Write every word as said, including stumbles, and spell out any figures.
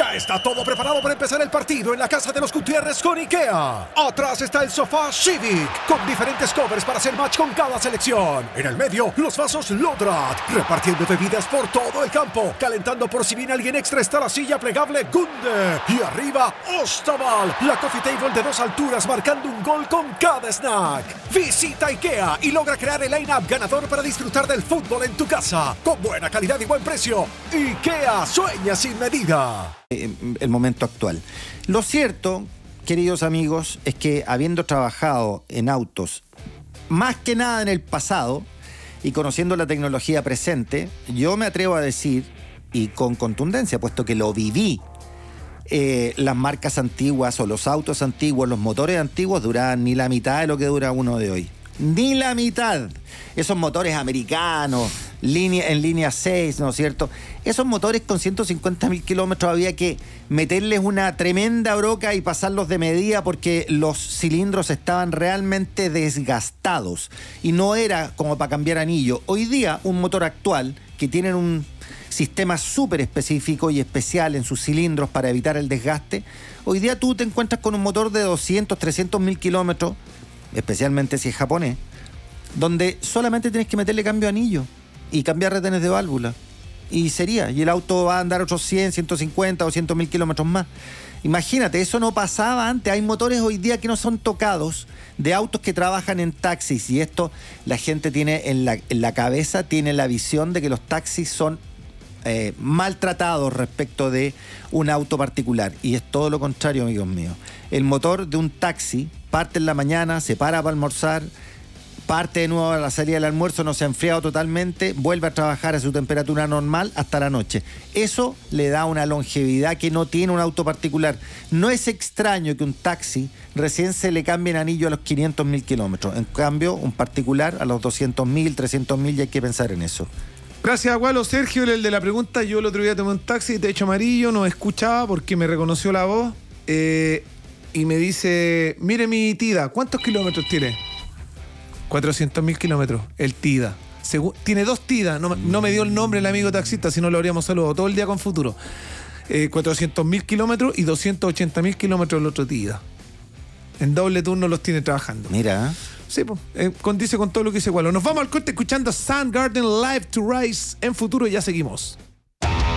Ya está todo preparado para empezar el partido en la casa de los Gutiérrez con IKEA. Atrás está el sofá Civic, con diferentes covers para hacer match con cada selección. En el medio, los vasos Lodrat, repartiendo bebidas por todo el campo. Calentando por si viene alguien extra está la silla plegable Gunde. Y arriba, Ostaval, la coffee table de dos alturas marcando un gol con cada snack. Visita IKEA y logra crear el line-up ganador para disfrutar del fútbol en tu casa. Con buena calidad y buen precio. IKEA, sueña sin medida. El momento actual. Lo cierto, queridos amigos, es que habiendo trabajado en autos más que nada en el pasado y conociendo la tecnología presente, yo me atrevo a decir, y con contundencia, puesto que lo viví, eh, las marcas antiguas o los autos antiguos, los motores antiguos duraban ni la mitad de lo que dura uno de hoy. Ni la mitad. Esos motores americanos, línea, en línea seis, ¿no es cierto? Esos motores con ciento cincuenta mil kilómetros había que meterles una tremenda broca y pasarlos de medida porque los cilindros estaban realmente desgastados y no era como para cambiar anillo. Hoy día un motor actual que tienen un sistema súper específico y especial en sus cilindros para evitar el desgaste, hoy día tú te encuentras con un motor de doscientos, trescientos mil kilómetros, especialmente si es japonés, donde solamente tienes que meterle cambio de anillo y cambiar retenes de válvula y sería, y el auto va a andar otros cien, ciento cincuenta, doscientos mil kilómetros más. Imagínate, eso no pasaba antes. Hay motores hoy día que no son tocados de autos que trabajan en taxis y esto la gente tiene en la, en la cabeza, tiene la visión de que los taxis son eh, maltratados respecto de un auto particular y es todo lo contrario, amigos míos. El motor de un taxi parte en la mañana, se para para almorzar, parte de nuevo a la salida del almuerzo, no se ha enfriado totalmente, vuelve a trabajar a su temperatura normal hasta la noche. Eso le da una longevidad que no tiene un auto particular. No es extraño que un taxi recién se le cambie el anillo a los quinientos mil kilómetros. En cambio, un particular a los doscientos mil, trescientos mil, y hay que pensar en eso. Gracias, Agualo. Sergio, el de la pregunta, yo el otro día tomé un taxi, techo amarillo, no escuchaba porque me reconoció la voz eh, y me dice, mire mi Tida, ¿cuántos kilómetros tiene? cuatrocientos mil kilómetros, el Tida. Segu- tiene dos Tida, no, no me dio el nombre el amigo taxista, si no lo habríamos saludado todo el día con Futuro. Eh, cuatrocientos mil kilómetros y doscientos ochenta mil kilómetros el otro Tida. En doble turno los tiene trabajando. Mira. Sí, pues, eh, condice con todo lo que dice Gualo. Nos vamos al corte escuchando Soundgarden Live to Rise en Futuro y ya seguimos.